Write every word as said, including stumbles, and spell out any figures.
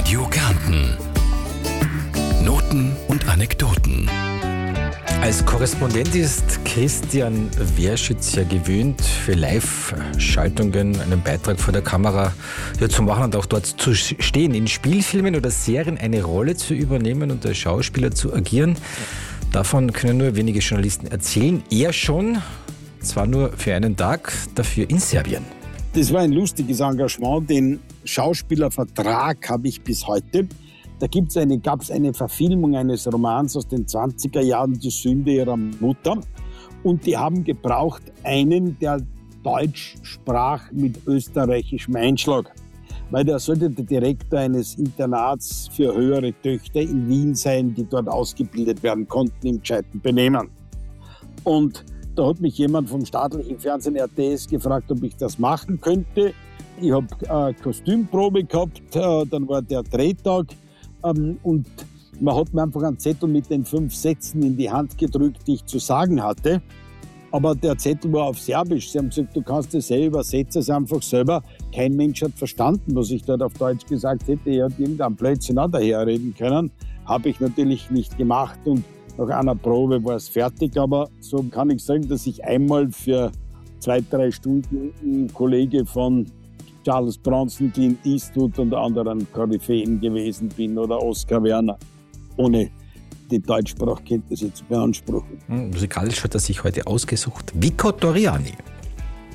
Radio Kärnten. Noten und Anekdoten. Als Korrespondent ist Christian Werschitz ja gewöhnt, für Live-Schaltungen einen Beitrag vor der Kamera ja, zu machen und auch dort zu stehen, in Spielfilmen oder Serien eine Rolle zu übernehmen und als Schauspieler zu agieren. Davon können nur wenige Journalisten erzählen. Er schon, zwar nur für einen Tag, dafür in Serbien. Das war ein lustiges Engagement. Den Schauspielervertrag habe ich bis heute. Da gibt's eine, gab es eine Verfilmung eines Romans aus den zwanziger Jahren, Die Sünde ihrer Mutter. Und die haben gebraucht einen, der Deutsch sprach mit österreichischem Einschlag. Weil der sollte der Direktor eines Internats für höhere Töchter in Wien sein, die dort ausgebildet werden konnten im gescheiten Benehmen. Und da hat mich jemand vom staatlichen Fernsehen R T S gefragt, ob ich das machen könnte. Ich habe äh, Kostümprobe gehabt, äh, dann war der Drehtag. Und man hat mir einfach einen Zettel mit den fünf Sätzen in die Hand gedrückt, die ich zu sagen hatte. Aber der Zettel war auf Serbisch. Sie haben gesagt, du kannst es selber übersetzen, es einfach selber. Kein Mensch hat verstanden, was ich dort auf Deutsch gesagt hätte. Er hat irgendeinen Blödsinn auch daherreden können. Habe ich natürlich nicht gemacht und nach einer Probe war es fertig. Aber so kann ich sagen, dass ich einmal für zwei, drei Stunden ein Kollege von Charles Bronson, Clint Eastwood und anderen Koryphäen gewesen bin oder Oskar Werner, ohne die Deutschsprachkenntnisse zu beanspruchen. Musikalisch hat er sich heute ausgesucht Vico Torriani.